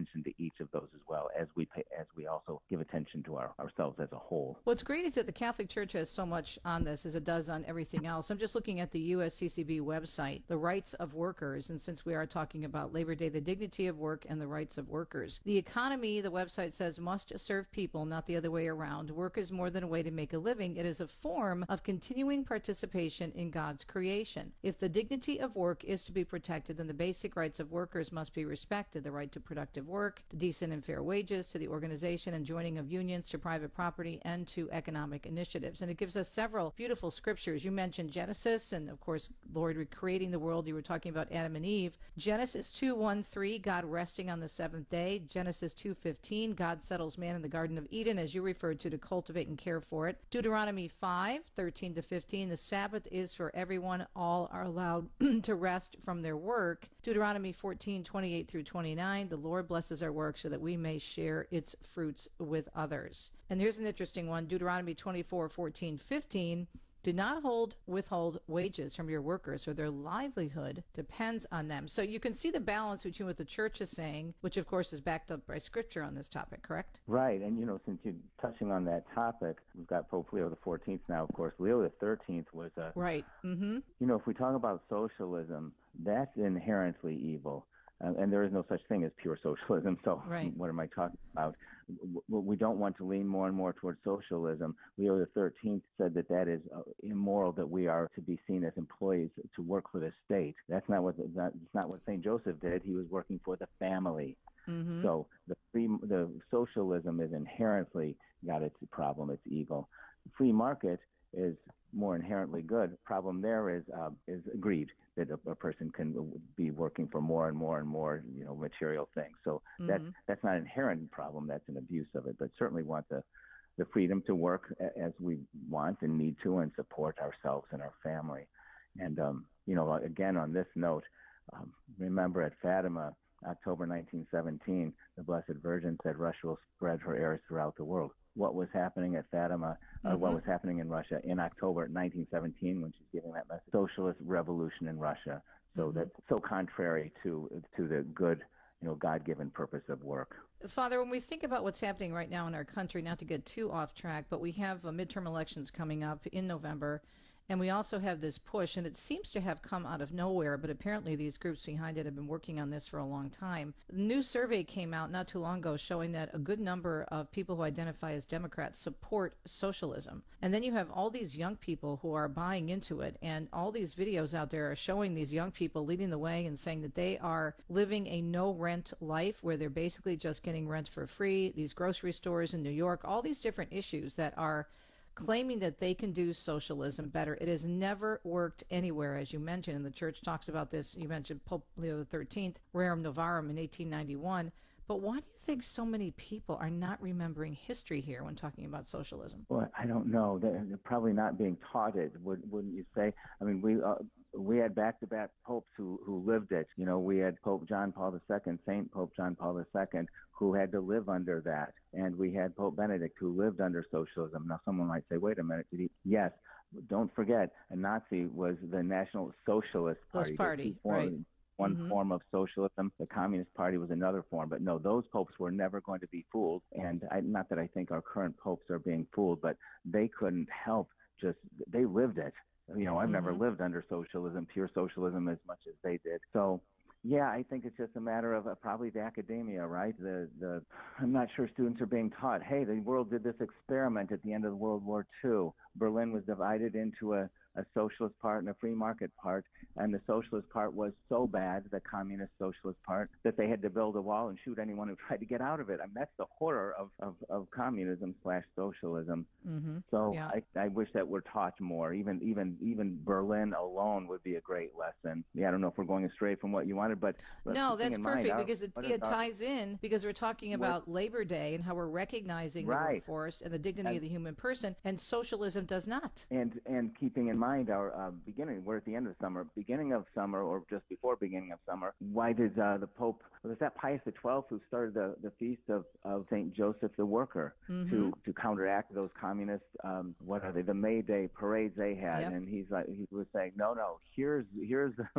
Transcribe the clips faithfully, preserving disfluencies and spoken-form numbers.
attention to each of those as well as we pay, as we also give attention to our, ourselves as a whole. What's great is that the Catholic Church has so much on this as it does on everything else. I'm just looking at the U S C C B website, the rights of workers, and since we are talking about Labor Day, the dignity of work and the rights of workers. The economy, the website says, must serve people, not the other way around. Work is more than a way to make a living. It is a form of continuing participation in God's creation. If the dignity of work is to be protected, then the basic rights of workers must be respected. The right to productive work, to decent and fair wages, to the organization and joining of unions, to private property, and to economic initiatives. And it gives us several beautiful scriptures. You mentioned Genesis, and of course, Lord recreating the world. You were talking about Adam and Eve. Genesis two one three, God resting on the seventh day. Genesis two fifteen, God settles man in the Garden of Eden, as you referred to, to cultivate and care for it. Deuteronomy five thirteen to fifteen, the Sabbath is for everyone. All are allowed to rest from their work. Deuteronomy fourteen twenty-eight through twenty-nine, the Lord blesses our work so that we may share its fruits with others. And here's an interesting one, Deuteronomy twenty-four fourteen fifteen, do not hold, withhold wages from your workers, for their livelihood depends on them. So you can see the balance between what the church is saying, which of course is backed up by scripture on this topic, correct? Right. And, you know, since you're touching on that topic, we've got Pope Leo the fourteenth now, of course. Leo the thirteenth was a... Right. Mm-hmm. You know, if we talk about socialism, that's inherently evil. Uh, and there is no such thing as pure socialism. So right. What am I talking about? We don't want to lean more and more towards socialism. Leo the thirteenth said that that is uh, immoral, that we are to be seen as employees to work for the state. That's not what that's not what Saint Joseph did. He was working for the family. Mm-hmm. So the free, the socialism is inherently got its problem. It's evil. Free market is more inherently good. Problem there is uh, is greed, that a, a person can be working for more and more and more, you know, material things. So mm-hmm. that's that's not an inherent problem. That's an abuse of it. But certainly want the the freedom to work as we want and need to, and support ourselves and our family. And um, you know, again on this note, um, remember at Fatima, October nineteen seventeen, the Blessed Virgin said Russia will spread her heirs throughout the world. What was happening at Fatima, uh, mm-hmm. what was happening in Russia in October nineteen seventeen when she's giving that message? Socialist revolution in Russia. So mm-hmm. that's so contrary to to the good, you know, God-given purpose of work. Father, when we think about what's happening right now in our country, not to get too off track, but we have uh, midterm elections coming up in November. And we also have this push, and it seems to have come out of nowhere, but apparently these groups behind it have been working on this for a long time. A new survey came out not too long ago showing that a good number of people who identify as Democrats support socialism. And then you have all these young people who are buying into it, and all these videos out there are showing these young people leading the way and saying that they are living a no-rent life where they're basically just getting rent for free. These grocery stores in New York, all these different issues that are claiming that they can do socialism better. It has never worked anywhere, as you mentioned, and the church talks about this. You mentioned Pope Leo the thirteenth, Rerum Novarum in eighteen ninety-one. But why do you think so many people are not remembering history here when talking about socialism? Well, I don't know. They're, they're probably not being taught it, would, wouldn't you say? I mean, we uh, we had back-to-back popes who, who lived it. You know, we had Pope John Paul the Second, Saint Pope John Paul the Second, who had to live under that. And we had Pope Benedict, who lived under socialism. Now, someone might say, wait a minute, did he? Yes. Don't forget, a Nazi was the National Socialist Party. Those party, right. One mm-hmm. form of socialism. The Communist Party was another form. But no, those popes were never going to be fooled. And I, not that I think our current popes are being fooled, but they couldn't help just, they lived it. You know, I've mm-hmm. never lived under socialism, pure socialism, as much as they did. So, yeah, I think it's just a matter of uh, probably the academia, right? The the I'm not sure students are being taught, hey, the world did this experiment at the end of World War Two. Berlin was divided into a, a socialist part and a free market part, and the socialist part was so bad, the communist socialist part, that they had to build a wall and shoot anyone who tried to get out of it. I mean, that's the horror of, of, of communism slash socialism. Mm-hmm. So yeah. I, I wish that we're taught more. Even even even Berlin alone would be a great lesson. Yeah, I don't know if we're going astray from what you wanted, but, but no, that's perfect mind, because it, it ties in because we're talking about Labor Day and how we're recognizing right. the workforce and the dignity and, of the human person, and socialism does not. And and keeping in mind our uh, beginning, we're at the end of summer, beginning of summer, or just before beginning of summer. Why did uh, the Pope, was that Pius the twelfth who started the, the feast of, of Saint Joseph the Worker mm-hmm. to, to counteract those communist, um, what are they, the May Day parades they had? Yep. And he's like, he was saying, no, no, here's here's the,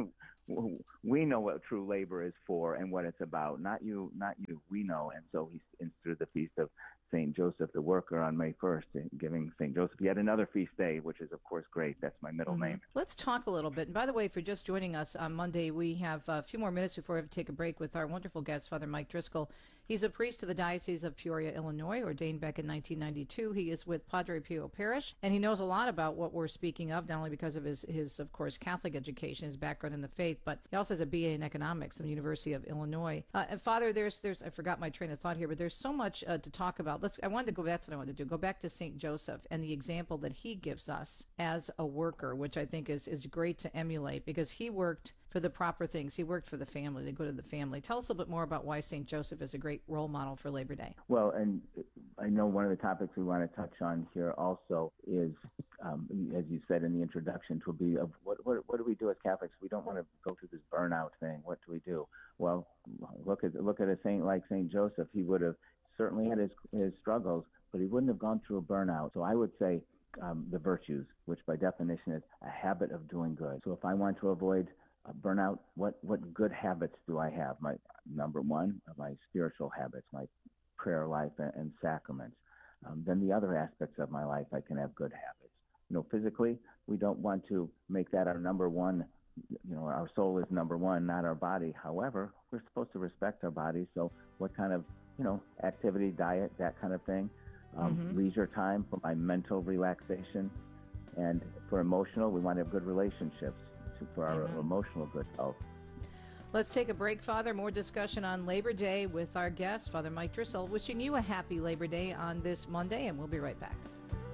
we know what true labor is for and what it's about. Not you, not you. We know. And so he instituted the feast of Saint Joseph the Worker on May first, giving Saint Joseph yet another feast day, which is, of course, great. That's my middle mm-hmm. name. Let's talk a little bit. And by the way, for just joining us on Monday, we have a few more minutes before we have to take a break with our wonderful guest, Father Mike Driscoll. He's a priest of the Diocese of Peoria, Illinois, ordained back in nineteen ninety-two. He is with Padre Pio Parish, and he knows a lot about what we're speaking of, not only because of his, his of course, Catholic education, his background in the faith, but he also has a B A in economics from the University of Illinois. Uh, and Father, there's, there's, I forgot my train of thought here, but there's so much uh, to talk about. Let's. I wanted to go back. That's what I wanted to do. Go back to Saint Joseph and the example that he gives us as a worker, which I think is, is great to emulate, because he worked for the proper things. He worked for the family, the good of the family. Tell us a little bit more about why Saint Joseph is a great role model for Labor Day. Well, and I know one of the topics we want to touch on here also is, um, as you said in the introduction, to be of what, what what do we do as Catholics? We don't want to go through this burnout thing. What do we do? Well, look at look at a saint like Saint Joseph. He would have certainly had his his struggles, but he wouldn't have gone through a burnout. So I would say um, the virtues, which by definition is a habit of doing good. So if I want to avoid a burnout, what, what good habits do I have? My number one, my spiritual habits, my prayer life and, and sacraments. Um, then the other aspects of my life, I can have good habits. You know, physically, we don't want to make that our number one. You know, our soul is number one, not our body. However, we're supposed to respect our bodies. So what kind of, you know, activity, diet, that kind of thing. Um, mm-hmm. Leisure time for my mental relaxation. And for emotional, we want to have good relationships to, for our mm-hmm. emotional good health. Let's take a break, Father. More discussion on Labor Day with our guest, Father Mike Driscoll. Wishing you a happy Labor Day on this Monday, and we'll be right back.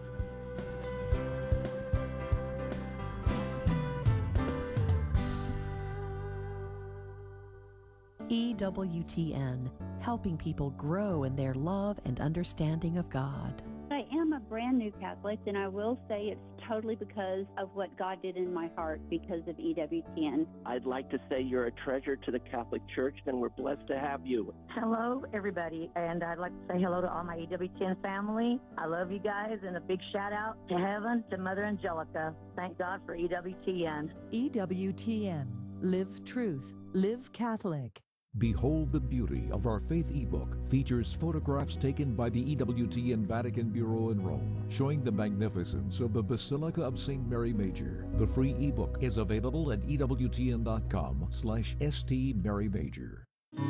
E W T N, helping people grow in their love and understanding of God. I am a brand new Catholic, and I will say it's totally because of what God did in my heart because of E W T N. I'd like to say you're a treasure to the Catholic Church, and we're blessed to have you. Hello, everybody, and I'd like to say hello to all my E W T N family. I love you guys, and a big shout out to heaven, to Mother Angelica. Thank God for E W T N. E W T N. Live truth. Live Catholic. Behold the Beauty of Our Faith ebook features photographs taken by the E W T N Vatican Bureau in Rome, showing the magnificence of the Basilica of Saint Mary Major. The free ebook is available at ewtn.com slash St. Mary Major.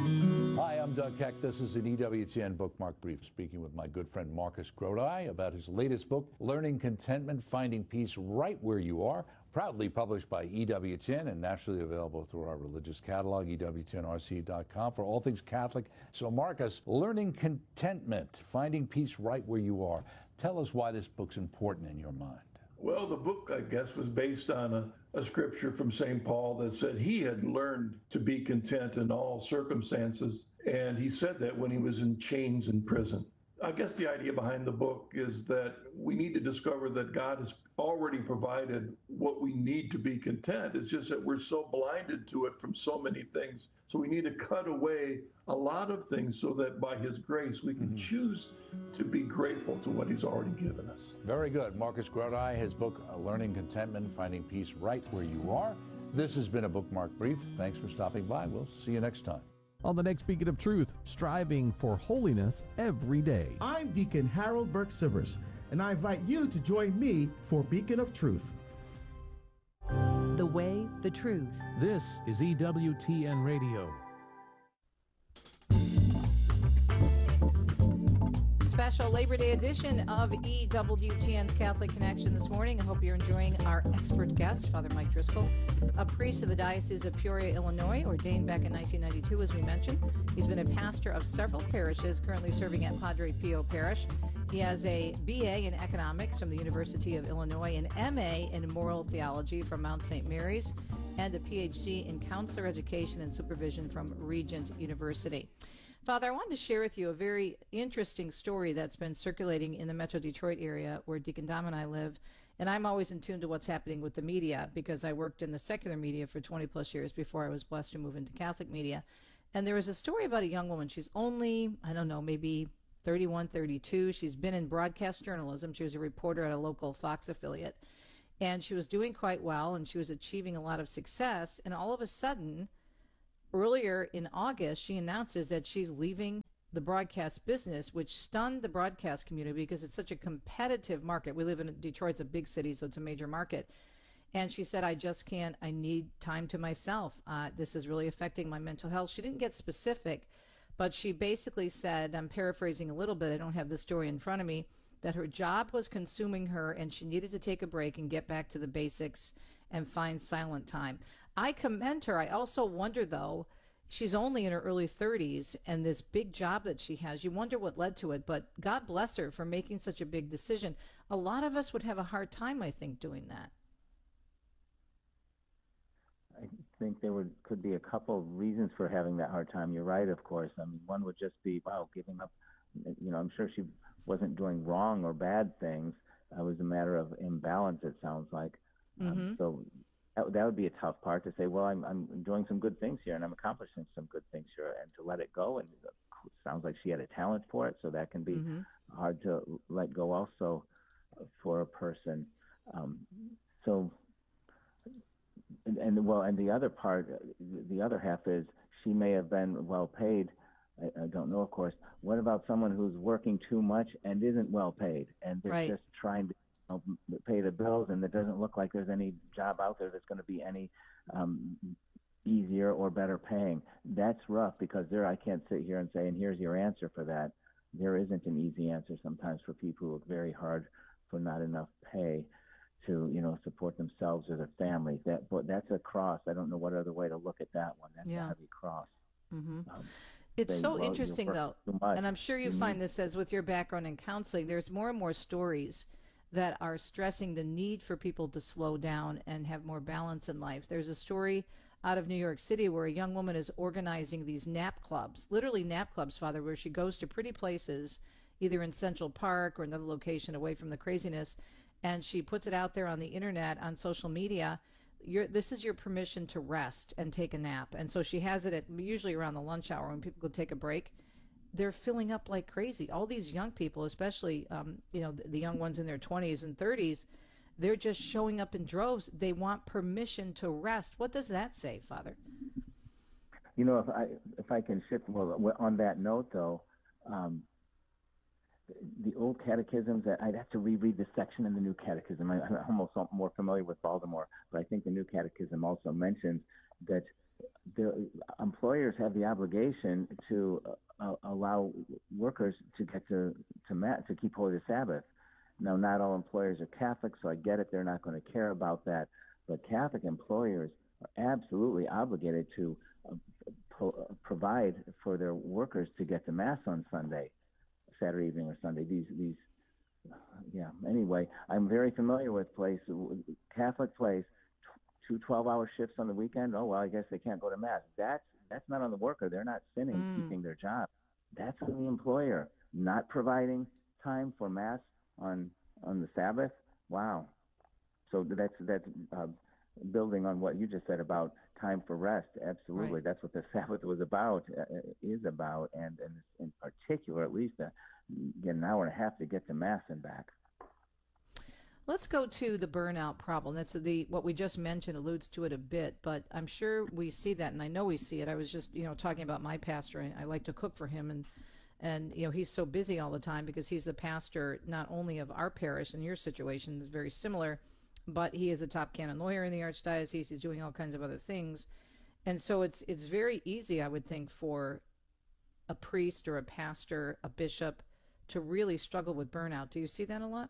Hi, I'm Doug Keck. This is an E W T N Bookmark Brief, speaking with my good friend Marcus Grodi about his latest book, Learning Contentment, Finding Peace Right Where You Are, proudly published by E W T N and nationally available through our religious catalog, E W T N R C dot com, for all things Catholic. So, Marcus, Learning Contentment, Finding Peace Right Where You Are. Tell us why this book's important in your mind. Well, the book, I guess, was based on a, a scripture from Saint Paul that said he had learned to be content in all circumstances. And he said that when he was in chains in prison. I guess the idea behind the book is that we need to discover that God has already provided what we need to be content. It's just that we're so blinded to it from so many things. So we need to cut away a lot of things so that by his grace we can mm-hmm. choose to be grateful to what he's already given us. Very good. Marcus Grodi, his book, Learning Contentment, Finding Peace Right Where You Are. This has been a Bookmark Brief. Thanks for stopping by. We'll see you next time. On the next Beacon of Truth, striving for holiness every day. I'm Deacon Harold Burke Sivers, and I invite you to join me for Beacon of Truth. The way, the truth. This is E W T N Radio. Special Labor Day edition of E W T N's Catholic Connection this morning. I hope you're enjoying our expert guest, Father Mike Driscoll, a priest of the Diocese of Peoria, Illinois, ordained back in nineteen ninety-two, as we mentioned. He's been a pastor of several parishes, currently serving at Padre Pio Parish. He has a B A in economics from the University of Illinois, an M A in moral theology from Mount Saint Mary's, and a P H D in counselor education and supervision from Regent University. Father, I wanted to share with you a very interesting story that's been circulating in the Metro Detroit area where Deacon Dom and I live. And I'm always in tune to what's happening with the media because I worked in the secular media for twenty plus years before I was blessed to move into Catholic media. And there was a story about a young woman. She's only, I don't know, maybe thirty-one, thirty-two. She's been in broadcast journalism. She was a reporter at a local Fox affiliate. and she was doing quite well, and she was achieving a lot of success. And all of a sudden, earlier in August, she announces that she's leaving the broadcast business, which stunned the broadcast community because it's such a competitive market. We live in Detroit's a big city, so it's a major market. And she said, I just can't, I need time to myself. Uh, this is really affecting my mental health. She didn't get specific, but she basically said, I'm paraphrasing a little bit, I don't have the story in front of me, that her job was consuming her and she needed to take a break and get back to the basics and find silent time. I commend her. I also wonder, though, she's only in her early thirties, and this big job that she has, you wonder what led to it, but God bless her for making such a big decision. A lot of us would have a hard time, I think, doing that. I think there would could be a couple of reasons for having that hard time. You're right, of course. I mean, one would just be, wow, giving up. You know, I'm sure she wasn't doing wrong or bad things. It was a matter of imbalance, it sounds like. Mm-hmm. Um, so that, that would be a tough part to say, well, I'm, I'm doing some good things here and I'm accomplishing some good things here, and to let it go. And it sounds like she had a talent for it, so that can be mm-hmm. hard to let go also for a person. Um, so, and, and well, and the other part, the other half is she may have been well paid. I, I don't know, of course. What about someone who's working too much and isn't well paid, and they're right. just trying to you know, pay the bills, and it doesn't look like there's any job out there that's going to be any um, easier or better paying? That's rough, because there I can't sit here and say, and here's your answer for that. There isn't an easy answer sometimes for people who work very hard for not enough pay to, you know, support themselves or their families. That, but that's a cross. I don't know what other way to look at that one. That's yeah. a heavy cross. Mm-hmm. Um, say, it's so well, interesting, though, and I'm sure you mm-hmm. find this as with your background in counseling, there's more and more stories that are stressing the need for people to slow down and have more balance in life. There's a story out of New York City where a young woman is organizing these nap clubs, literally nap clubs, Father, where she goes to pretty places, either in Central Park or another location away from the craziness, and she puts it out there on the internet, on social media. You're, this is your permission to rest and take a nap. And so she has it at usually around the lunch hour when people go take a break. They're filling up like crazy. All these young people, especially um, you know the, the young ones in their twenties and thirties, they're just showing up in droves. They want permission to rest. What does that say, Father? You know, if I if I can shift well on that note, though. Um, The old catechisms, I'd have to reread the section in the New Catechism. I, I'm almost more familiar with Baltimore, but I think the New Catechism also mentions that the employers have the obligation to uh, allow workers to get to to, mat, to keep holy the Sabbath. Now, not all employers are Catholic, so I get it. They're not going to care about that. But Catholic employers are absolutely obligated to uh, pro- provide for their workers to get to Mass on Sunday. Saturday evening or Sunday. These, these, yeah. Anyway, I'm very familiar with place, Catholic place, two twelve-hour shifts on the weekend. Oh well, I guess they can't go to Mass. That's that's not on the worker. They're not sinning, mm. keeping their job. That's on the employer, not providing time for Mass on on the Sabbath. Wow. So that's that's uh, building on what you just said about time for rest. Absolutely, right. That's what the Sabbath was about, uh, is about, and, and in particular, at least, uh, get an hour and a half to get to Mass and back. Let's go to the burnout problem. That's the what we just mentioned alludes to it a bit, but I'm sure we see that, and I know we see it. I was just, you know, talking about my pastor, and I like to cook for him, and and you know he's so busy all the time because he's the pastor not only of our parish, and your situation is very similar, but he is a top canon lawyer in the archdiocese. He's doing all kinds of other things, and so it's it's very easy, I would think, for a priest or a pastor, a bishop, to really struggle with burnout. Do you see that a lot?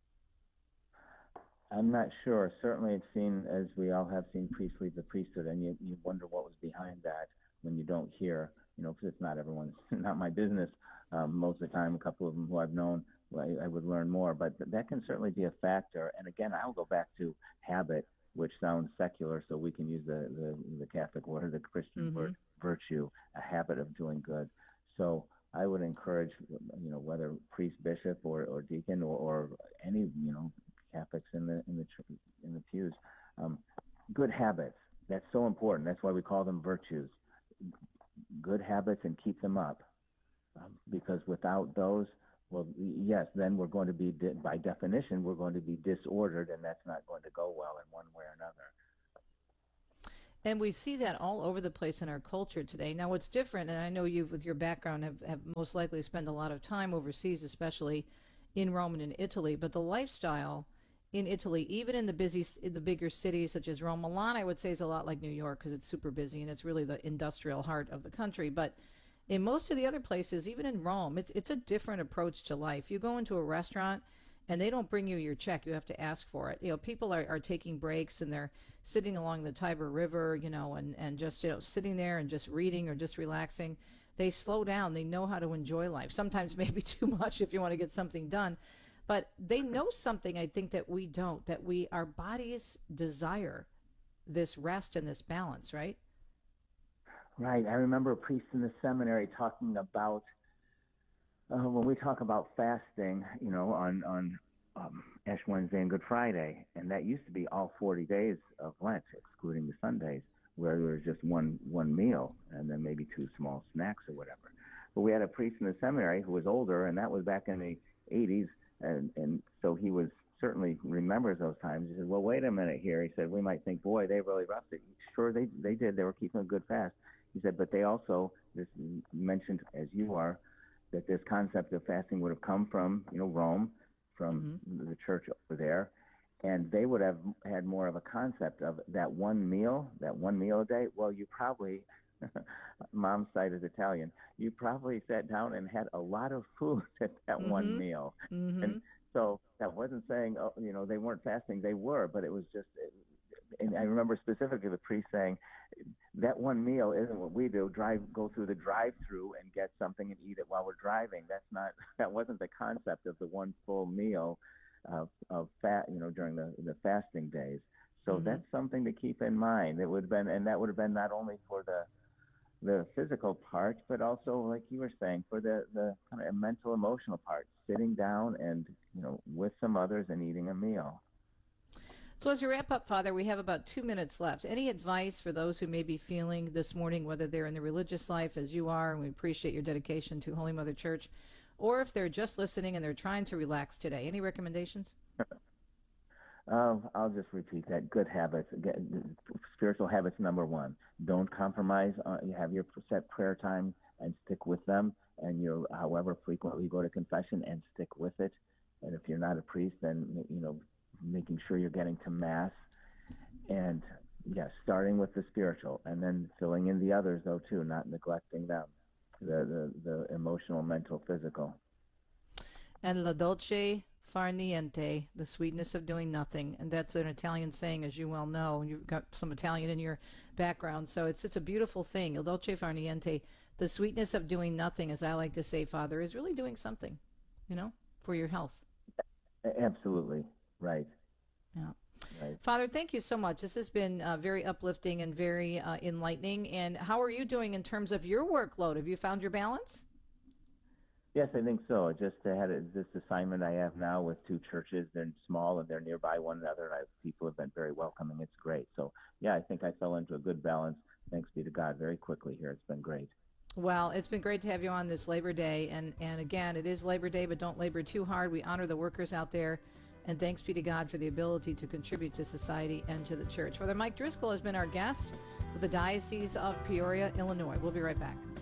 I'm not sure. Certainly it's seen, as we all have seen, priests leave the priesthood, and you, you wonder what was behind that when you don't hear, you know, because it's not everyone's, not my business. Um, most of the time, a couple of them who I've known, well, I, I would learn more, but th- that can certainly be a factor. And again, I'll go back to habit, which sounds secular, so we can use the, the, the Catholic word, the Christian mm-hmm. word, virtue, a habit of doing good. So I would encourage, you know, whether priest, bishop, or, or deacon, or, or any, you know, Catholics in the in the in the pews, um, good habits. That's so important. That's why we call them virtues. Good habits, and keep them up, um, because without those, well, yes, then we're going to be, di- by definition, we're going to be disordered, and that's not going to go well in one way or another. And we see that all over the place in our culture today. Now, what's different, and I know you, with your background, have, have most likely spent a lot of time overseas, especially in Rome and in Italy, but the lifestyle in Italy, even in the busy, in the bigger cities such as Rome, Milan, I would say is a lot like New York because it's super busy and it's really the industrial heart of the country. But in most of the other places, even in Rome, it's it's a different approach to life. You go into a restaurant and they don't bring you your check. You have to ask for it. You know, people are, are taking breaks and they're sitting along the Tiber River, you know, and, and just, you know, sitting there and just reading or just relaxing. They slow down. They know how to enjoy life. Sometimes maybe too much if you want to get something done. But they know something, I think, that we don't, that we, our bodies desire this rest and this balance, right? Right. I remember a priest in the seminary talking about, uh, when we talk about fasting, you know, on, on um, Ash Wednesday and Good Friday, and that used to be all forty days of Lent, excluding the Sundays, where there was just one, one meal and then maybe two small snacks or whatever. But we had a priest in the seminary who was older, and that was back in the eighties, and, and so he was certainly remembers those times. He said, well, wait a minute here. He said, we might think, boy, they really roughed it. Sure, they, they did. They were keeping a good fast. He said, but they also, this mentioned as you are, that this concept of fasting would have come from, you know, Rome, from mm-hmm. the church over there, and they would have had more of a concept of that one meal, that one meal a day. Well, you probably, mom's side is Italian, you probably sat down and had a lot of food at that mm-hmm. one meal. Mm-hmm. And so that wasn't saying, oh, you know, they weren't fasting, they were, but it was just, and I remember specifically the priest saying, that one meal isn't what we do, drive, go through the drive-through and get something and eat it while we're driving. That's not, that wasn't the concept of the one full meal of, of fat, you know, during the, the fasting days. So mm-hmm. that's something to keep in mind. It would have been, and that would have been not only for the, the physical part, but also, like you were saying, for the, the kind of mental, emotional part, sitting down and, you know, with some others and eating a meal. So as we wrap up, Father, we have about two minutes left. Any advice for those who may be feeling this morning, whether they're in the religious life as you are, and we appreciate your dedication to Holy Mother Church, or if they're just listening and they're trying to relax today? Any recommendations? Um, I'll just repeat that. Good habits. Get, spiritual habits, number one. Don't compromise. Uh, you have your set prayer time and stick with them. And you, however frequently you go to confession, and stick with it. And if you're not a priest, then, you know, making sure you're getting to Mass. And, yes, starting with the spiritual, and then filling in the others, though, too, not neglecting them, the, the, the emotional, mental, physical. And la dolce far niente, the sweetness of doing nothing. And that's an Italian saying, as you well know. You've got some Italian in your background, so it's it's a beautiful thing. La dolce far niente, the sweetness of doing nothing, as I like to say, Father, is really doing something, you know, for your health. Absolutely. Right. Yeah. Right. Father, thank you so much. This has been uh, very uplifting and very uh, enlightening. And how are you doing in terms of your workload? Have you found your balance? Yes, I think so. Just I had a, this assignment I have now with two churches. They're small and they're nearby one another. And I, people have been very welcoming. It's great. So, yeah, I think I fell into a good balance. Thanks be to God very quickly here. It's been great. Well, it's been great to have you on this Labor Day. And, and again, it is Labor Day, but don't labor too hard. We honor the workers out there. And thanks be to God for the ability to contribute to society and to the church. Father Mike Driscoll has been our guest with the Diocese of Peoria, Illinois. We'll be right back.